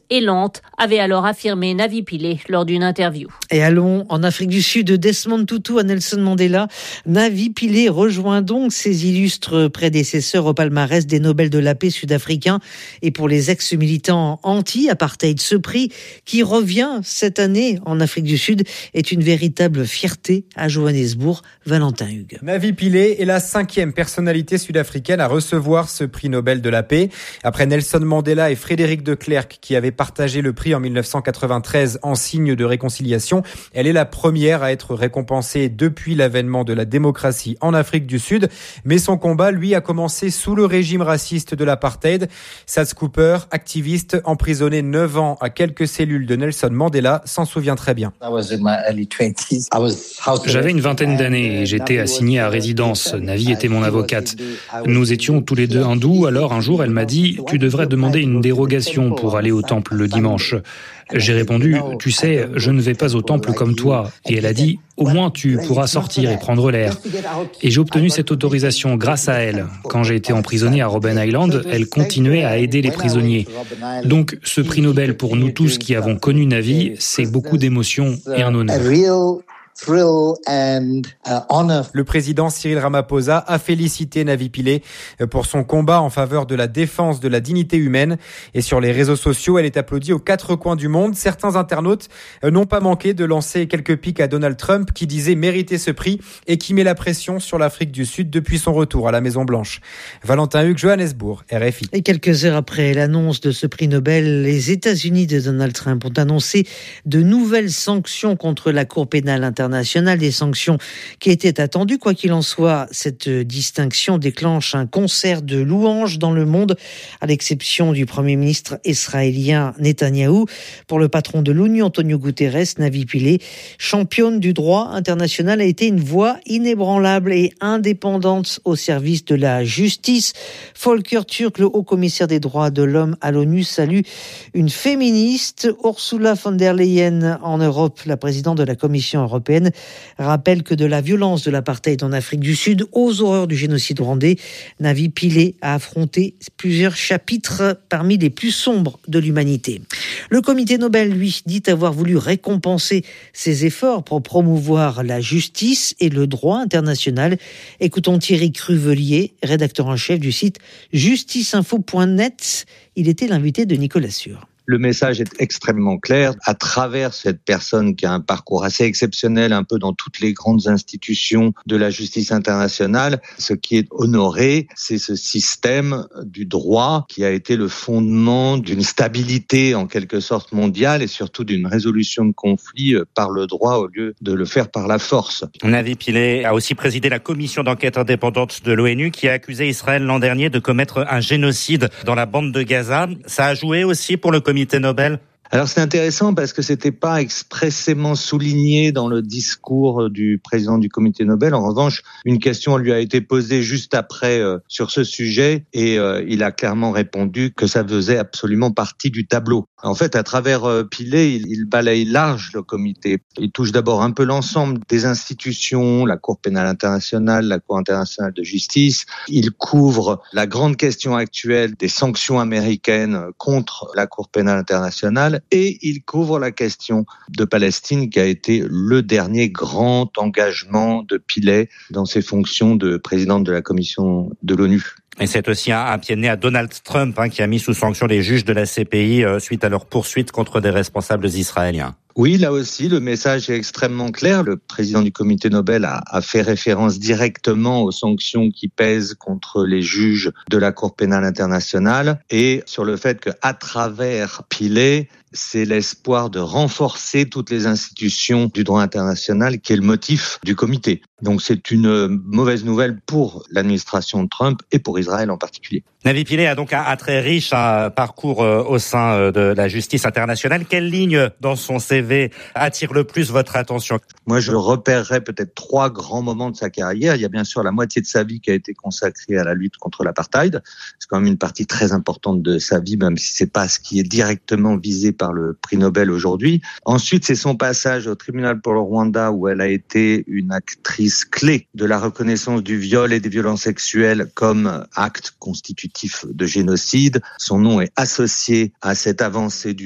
et lente, avait alors affirmé Navi Pillay lors d'une interview. Et allons en Afrique du Sud, de Desmond Tutu à Nelson Mandela. Navi Pillay rejoint donc ses illustres prédécesseurs au palmarès des Nobel de la paix sud-africains. Et pour les ex-militants anti-apartheid, ce prix qui revient cette année en Afrique du Sud est une véritable fierté à Johannesburg. Valentin Hugues. Navi Pillay est la 5e personnalité sud-africaine à recevoir ce prix Nobel de la paix. Après Nelson Mandela et Frédéric de Klerk qui avaient partagé le prix en 1993 en signe de réconciliation, elle est la première à être récompensée depuis l'avènement de la démocratie en Afrique du Sud. Mais son combat, lui, a commencé sous le régime raciste de l'apartheid. Sats Cooper, activiste, emprisonné 9 ans à quelques cellules de Nelson Mandela, s'en souvient très bien. J'avais une vingtaine d'années et j'étais assigné à résidence. Navi était mon avocate. Nous étions tous les deux hindous, alors un jour elle m'a dit « Tu devrais demander une dérogation pour aller au temple le dimanche ». J'ai répondu « Tu sais, je ne vais pas au temple comme toi ». Et elle a dit « Au moins tu pourras sortir et prendre l'air ». Et j'ai obtenu cette autorisation grâce à elle. Quand j'ai été emprisonné à Robben Island, elle continuait à aider les prisonniers. Donc ce prix Nobel pour nous tous qui avons connu Navi, c'est beaucoup d'émotions et un honneur. Le président Cyril Ramaphosa a félicité Navi Pillay pour son combat en faveur de la défense de la dignité humaine. Et sur les réseaux sociaux, elle est applaudie aux 4 coins du monde. Certains internautes n'ont pas manqué de lancer quelques piques à Donald Trump qui disait mériter ce prix et qui met la pression sur l'Afrique du Sud depuis son retour à la Maison-Blanche. Valentin Hugues, Johannesburg, RFI. Et quelques heures après l'annonce de ce prix Nobel, les États-Unis de Donald Trump ont annoncé de nouvelles sanctions contre la Cour pénale internationale, des sanctions qui étaient attendues. Quoi qu'il en soit, cette distinction déclenche un concert de louanges dans le monde, à l'exception du Premier ministre israélien Netanyahou. Pour le patron de l'ONU, Antonio Guterres, Navi Pillay, championne du droit international, a été une voix inébranlable et indépendante au service de la justice. Volker Türk, le haut-commissaire des droits de l'homme à l'ONU, salue une féministe. Ursula von der Leyen en Europe, la présidente de la Commission européenne, rappelle que de la violence de l'apartheid en Afrique du Sud aux horreurs du génocide rwandais, Navi Pillay a affronté plusieurs chapitres parmi les plus sombres de l'humanité. Le comité Nobel, lui, dit avoir voulu récompenser ses efforts pour promouvoir la justice et le droit international. Écoutons Thierry Cruvelier, rédacteur en chef du site justiceinfo.net. Il était l'invité de Nicolas Sûr. Le message est extrêmement clair. À travers cette personne qui a un parcours assez exceptionnel, un peu dans toutes les grandes institutions de la justice internationale, ce qui est honoré, c'est ce système du droit qui a été le fondement d'une stabilité en quelque sorte mondiale et surtout d'une résolution de conflits par le droit au lieu de le faire par la force. Navi Pillay a aussi présidé la commission d'enquête indépendante de l'ONU qui a accusé Israël l'an dernier de commettre un génocide dans la bande de Gaza. Ça a joué aussi pour le comité Nobel? Alors c'est intéressant parce que c'était pas expressément souligné dans le discours du président du comité Nobel. En revanche, une question lui a été posée juste après sur ce sujet et il a clairement répondu que ça faisait absolument partie du tableau. En fait, à travers Pillay, il balaye large le comité. Il touche d'abord un peu l'ensemble des institutions, la Cour pénale internationale, la Cour internationale de justice. Il couvre la grande question actuelle des sanctions américaines contre la Cour pénale internationale. Et il couvre la question de Palestine qui a été le dernier grand engagement de Pillay dans ses fonctions de présidente de la commission de l'ONU. Et c'est aussi un pied de nez à Donald Trump qui a mis sous sanction les juges de la CPI suite à leur poursuite contre des responsables israéliens. Oui, là aussi, le message est extrêmement clair. Le président du comité Nobel a fait référence directement aux sanctions qui pèsent contre les juges de la Cour pénale internationale et sur le fait qu'à travers Pillay, c'est l'espoir de renforcer toutes les institutions du droit international qui est le motif du comité. Donc c'est une mauvaise nouvelle pour l'administration de Trump et pour Israël en particulier. Navi Pillay a donc un très riche parcours au sein de la justice internationale. Quelle ligne dans son CV attire le plus votre attention? Moi, je repérerais peut-être 3 grands moments de sa carrière. Il y a bien sûr la moitié de sa vie qui a été consacrée à la lutte contre l'apartheid. C'est quand même une partie très importante de sa vie, même si c'est pas ce qui est directement visé par le prix Nobel aujourd'hui. Ensuite, c'est son passage au tribunal pour le Rwanda où elle a été une actrice clé de la reconnaissance du viol et des violences sexuelles comme acte constitutif de génocide. Son nom est associé à cette avancée du